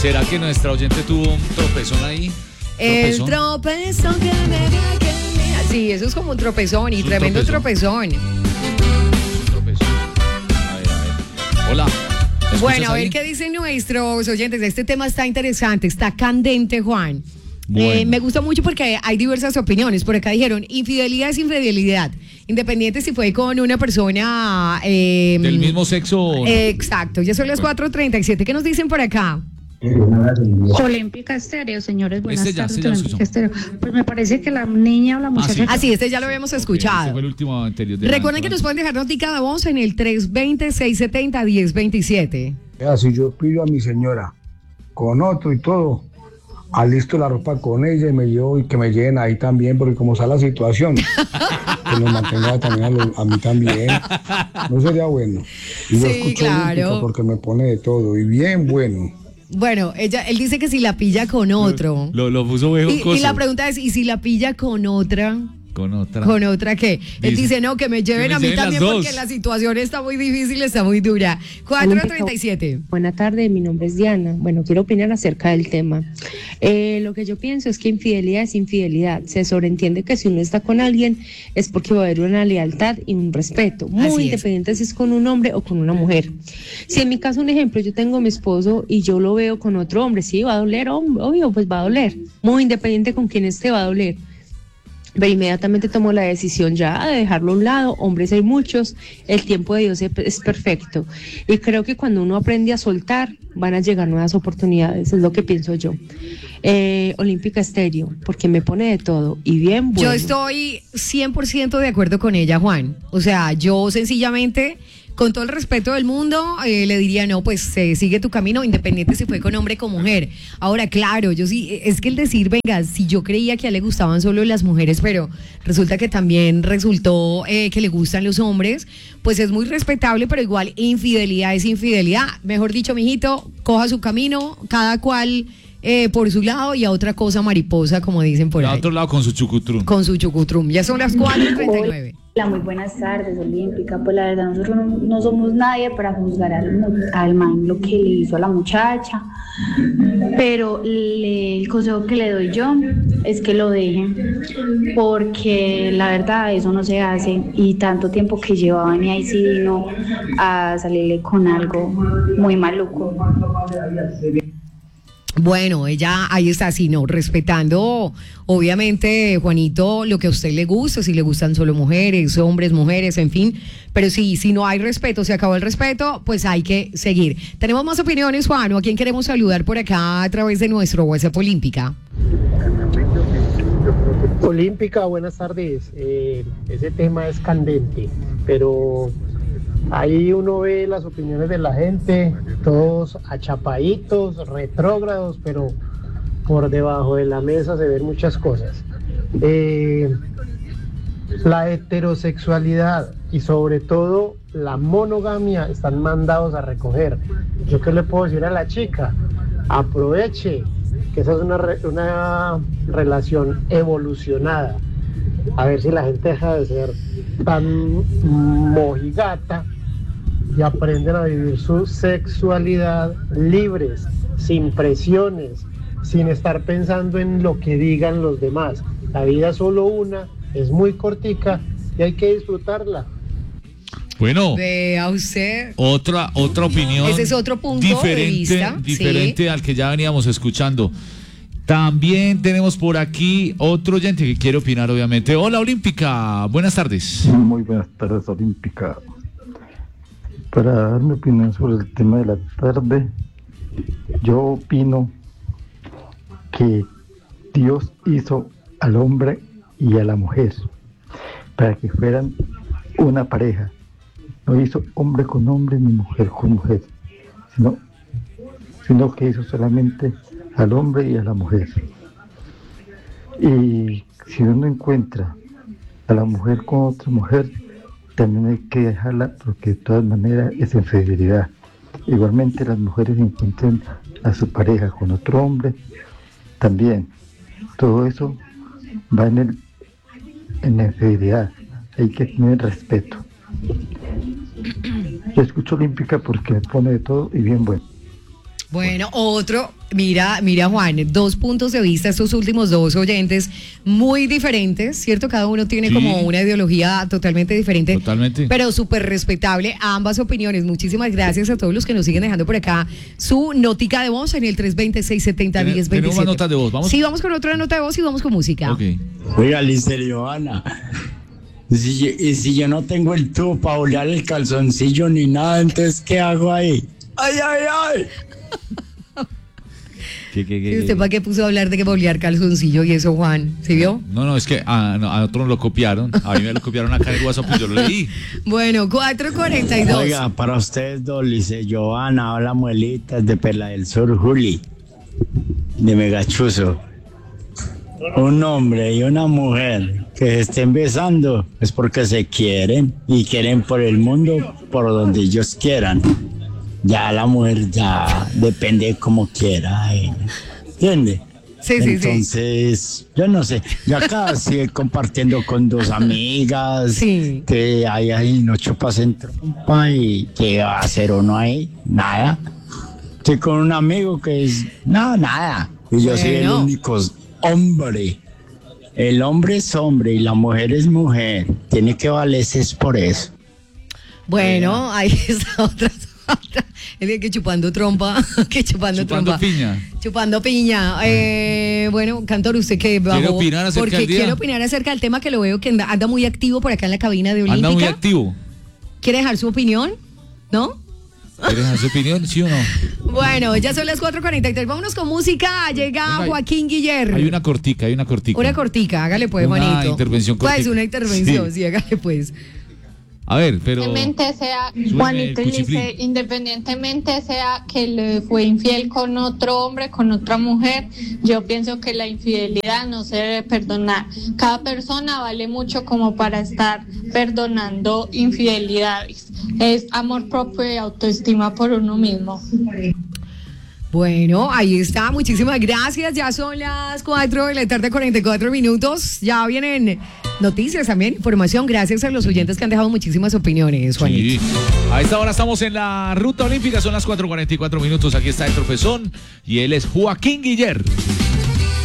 ¿Será que nuestra oyente tuvo un tropezón ahí? El tropezón que me da que me... Sí, eso es como un tropezón y tremendo tropezón. Es un tropezón. A ver. Hola. Bueno, a ver ahí? qué dicen nuestros oyentes. Este tema está interesante, está candente, Juan. Bueno. Me gusta mucho porque hay diversas opiniones. Por acá dijeron, infidelidad es infidelidad. Independiente si fue con una persona... ¿Del mismo sexo o no? Exacto, ya son las 4:37. ¿Qué nos dicen por acá? Olímpica Estéreo, señores, buenas tardes. ya Olímpica Estéreo. Pues me parece que la niña o la muchacha... Sí, este ya lo habíamos escuchado. Este fue el último anterior. Recuerden que nos pueden dejar notica de voz en el 320-670-1027. Si yo pido a mi señora con otro y todo, alisto la ropa con ella y me llevo y que me lleven ahí también, porque como está la situación, que nos mantenga también a mí también. No sería bueno. Y yo escucho Olímpica porque me pone de todo y bien bueno. Bueno, él dice que si la pilla con otro. Lo puso viejo. Y la pregunta es, ¿y si la pilla con otra? ¿Con otra? ¿Con otra qué? Él dice, no, que me lleven a mí también porque la situación está muy difícil, está muy dura. 4:37. Buenas tardes, mi nombre es Diana. Bueno, quiero opinar acerca del tema. Lo que yo pienso es que infidelidad es infidelidad. Se sobreentiende que si uno está con alguien es porque va a haber una lealtad y un respeto, muy independiente si es con un hombre o con una mujer. Si en mi caso, un ejemplo, yo tengo a mi esposo y yo lo veo con otro hombre, sí, va a doler, obvio, pues va a doler. Muy independiente con quién esté, va a doler. Pero inmediatamente tomó la decisión ya de dejarlo a un lado. Hombres hay muchos, el tiempo de Dios es perfecto y creo que cuando uno aprende a soltar van a llegar nuevas oportunidades, es lo que pienso yo. Olímpica Estéreo, porque me pone de todo y bien bueno. Yo estoy 100% de acuerdo con ella, Juan. O sea, yo sencillamente, con todo el respeto del mundo, le diría, no, pues sigue tu camino, independiente si fue con hombre o con mujer. Ahora, claro, yo sí, es que el decir, venga, si yo creía que a él le gustaban solo las mujeres, pero resulta que también resultó que le gustan los hombres, pues es muy respetable, pero igual infidelidad es infidelidad. Mejor dicho, mijito, coja su camino, cada cual por su lado y a otra cosa mariposa, como dicen por ahí. A otro lado con su chucutrum. Con su chucutrum. Ya son las 4:39. Hola, muy buenas tardes, Olímpica. Pues la verdad, nosotros no somos nadie para juzgar al man lo que le hizo a la muchacha, pero el consejo que le doy yo es que lo dejen, porque la verdad eso no se hace y tanto tiempo que llevaban y ahí sí vino a salirle con algo muy maluco. Bueno, ella ahí está, sí, no, respetando, obviamente, Juanito, lo que a usted le gusta, si le gustan solo mujeres, hombres, mujeres, en fin, pero sí, si no hay respeto, se acabó el respeto, pues hay que seguir. Tenemos más opiniones, Juan, ¿a quién queremos saludar por acá a través de nuestro WhatsApp Olímpica? Olímpica, buenas tardes. Ese tema es candente, pero ahí uno ve las opiniones de la gente, todos achapaditos, retrógrados, pero por debajo de la mesa se ven muchas cosas. La heterosexualidad y sobre todo la monogamia están mandados a recoger. ¿Yo qué le puedo decir a la chica? Aproveche, que esa es una relación evolucionada. A ver si la gente deja de ser tan mojigata y aprenden a vivir su sexualidad libres, sin presiones, sin estar pensando en lo que digan los demás. La vida es solo una, es muy cortica y hay que disfrutarla. Bueno, vea usted. Otra opinión. Ese es otro punto de vista. Diferente al que ya veníamos escuchando. También tenemos por aquí otro oyente que quiere opinar, obviamente. Hola, Olímpica. Buenas tardes. Muy buenas tardes, Olímpica. Para dar mi opinión sobre el tema de la tarde, yo opino que Dios hizo al hombre y a la mujer para que fueran una pareja. No hizo hombre con hombre ni mujer con mujer, sino que hizo solamente al hombre y a la mujer. Y si uno encuentra a la mujer con otra mujer, también hay que dejarla, porque de todas maneras es infidelidad. Igualmente las mujeres encuentran a su pareja con otro hombre, también todo eso va en la infidelidad. Hay que tener respeto. Yo escucho Olímpica porque me pone de todo y bien bueno. Bueno, otro Mira, Juan, 2 puntos de vista, estos últimos 2 oyentes, muy diferentes, ¿cierto? Cada uno tiene Sí. como una ideología totalmente diferente. Totalmente. Pero súper respetable ambas opiniones. Muchísimas gracias a todos los que nos siguen dejando por acá su notica de voz en el 320-670-1027. Tenemos más notas de voz, ¿vamos? Sí, vamos con otra nota de voz y vamos con música. Ok. Oiga, Lister Johanna, si yo no tengo el tubo para bolear el calzoncillo ni nada, entonces ¿qué hago ahí? ¡Ay, ay, ay! ¿Y usted para qué puso a hablar de que bolear calzoncillo y eso, Juan? ¿Sí vio? No, es que a otros lo copiaron. A mí me lo copiaron acá en el WhatsApp y yo lo leí. Bueno, 4:42. Oiga, para ustedes dos, Lice Johanna, hola muelitas de Perla del Sur, Juli, de Megachuzo. Un hombre y una mujer que se estén besando es porque se quieren y quieren por el mundo, por donde ellos quieran. Ya la mujer ya depende como quiera, ¿entiende? Sí. Entonces, yo no sé, yo acá sigo compartiendo con 2 amigas, Sí. que ahí no chupas en trompa y que va a hacer uno ahí, nada. Estoy con un amigo que es, nada. Y yo soy el Bueno. único hombre. El hombre es hombre y la mujer es mujer. Tiene que valerse es por eso. Bueno, ahí está otra. El que chupando trompa, Chupando piña. Chupando piña. Bueno, Cantor, ¿usted qué bajó? ¿Quiere opinar acerca Porque del día? quiere opinar acerca del tema que lo veo que anda muy activo por acá en la cabina de Olímpica. Anda muy activo. ¿Quiere dejar su opinión? ¿No? ¿Quieres dar su opinión? ¿Sí o no? Bueno, ya son las 4:43. Vámonos con música. Llega Venga, Joaquín Guiller. Hay una cortica. Una cortica, hágale pues, Una Juanito. intervención Pues cortica. una intervención, Sí. sí, hágale pues. A ver, pero... Independientemente sea, Suene Juanito cuchiflín. dice, independientemente sea que le fue infiel con otro hombre, con otra mujer, yo pienso que la infidelidad no se debe perdonar. Cada persona vale mucho como para estar perdonando infidelidades. Es amor propio y autoestima por uno mismo. Bueno, ahí está, muchísimas gracias. Ya son las 4:44 PM. Ya vienen noticias también, información. Gracias a los oyentes que han dejado muchísimas opiniones, Juanito. Sí. A esta hora estamos en la ruta olímpica, son las 4:44 PM. Aquí está el tropezón y él es Joaquín Guiller.